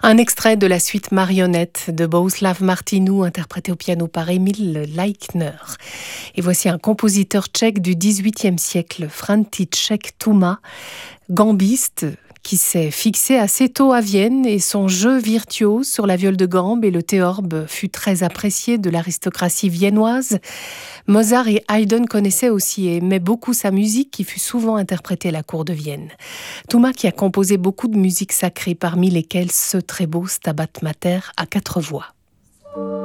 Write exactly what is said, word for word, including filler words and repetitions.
Un extrait de la suite Marionnette de Bohuslav Martinu, interprété au piano par Emil Leichner. Et voici un compositeur tchèque du dix-huitième siècle, František Tuma, gambiste, qui s'est fixé assez tôt à Vienne, et son jeu virtuose sur la viole de gambe et le théorbe fut très apprécié de l'aristocratie viennoise. Mozart et Haydn connaissaient aussi et aimaient beaucoup sa musique, qui fut souvent interprétée à la cour de Vienne. Tuma qui a composé beaucoup de musique sacrée, parmi lesquelles ce très beau Stabat Mater à quatre voix.